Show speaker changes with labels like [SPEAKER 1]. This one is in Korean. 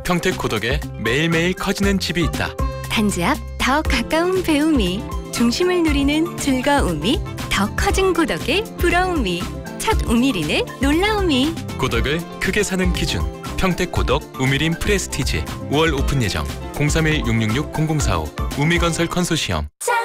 [SPEAKER 1] 평택 고덕에 매일매일 커지는 집이 있다.
[SPEAKER 2] 단지 앞 더 가까운 배움이, 중심을 누리는 즐거움이, 더 커진 고덕의 부러움이, 첫 우미린의 놀라움이.
[SPEAKER 1] 고덕을 크게 사는 기준, 평택 고덕 우미린 프레스티지. 5월 오픈 예정. 031-666-0045 우미건설 컨소시엄.